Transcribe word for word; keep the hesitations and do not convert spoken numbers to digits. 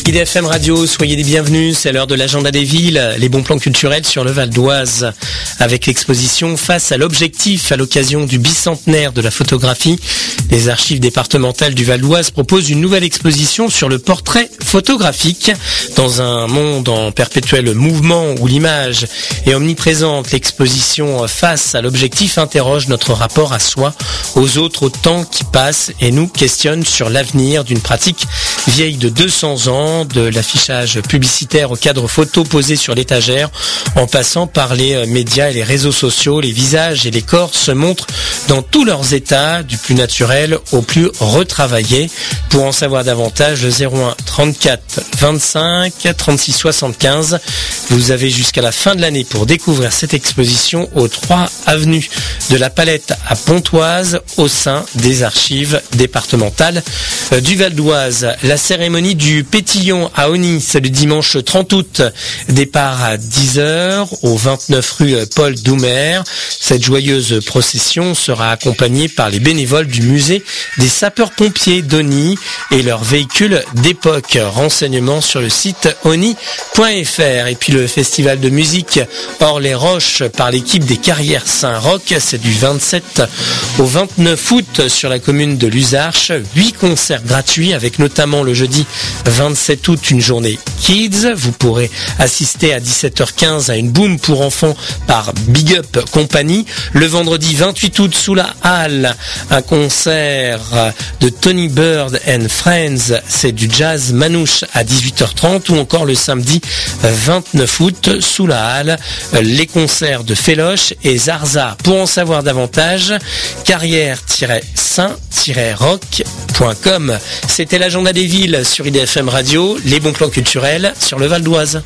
I D F M Radio, soyez les bienvenus, c'est l'heure de l'agenda des villes, les bons plans culturels sur le Val d'Oise. Avec l'exposition Face à l'objectif à l'occasion du bicentenaire de la photographie, les archives départementales du Val d'Oise proposent une nouvelle exposition sur le portrait photographique. Dans un monde en perpétuel mouvement où l'image est omniprésente, l'exposition Face à l'objectif interroge notre rapport à soi, aux autres, au temps qui passe et nous questionne sur l'avenir d'une pratique vieille de deux cents ans, de l'affichage publicitaire au cadre photo posé sur l'étagère, en passant par les médias et les réseaux sociaux. Les visages et les corps se montrent dans tous leurs états, du plus naturel au plus retravaillé. Pour en savoir davantage, le zéro un trente-quatre vingt-cinq trente-six soixante-quinze. Vous avez jusqu'à la fin de l'année pour découvrir cette exposition au trois avenue de la Palette à Pontoise, au sein des archives départementales du Val d'Oise. La cérémonie du Pétillon à Ony, c'est le dimanche trente août. Départ à dix heures au vingt-neuf rue Paul Doumer. Cette joyeuse procession sera accompagnée par les bénévoles du musée des sapeurs-pompiers d'Ony et leurs véhicules d'époque. Renseignements sur le site ony point f r. Et puis le festival de musique Hors les Roches par l'équipe des Carrières Saint-Roch, c'est du vingt-sept au vingt-neuf août sur la commune de Luzarches. Huit concerts gratuits avec notamment le jeudi vingt-sept août une journée Kids. Vous pourrez assister à dix-sept heures quinze à une boom pour enfants par Big Up Company. Le vendredi vingt-huit août sous la Halle, un concert de Tony Bird and Friends, c'est du jazz manouche à dix-huit heures trente, ou encore le samedi vingt-neuf août sous la Halle, les concerts de Féloche et Zarza. Pour en savoir davantage, carrière tiret saint tiret rock point com. C'était l'agenda des villes sur I D F M Radio, les bons plans culturels sur le Val d'Oise.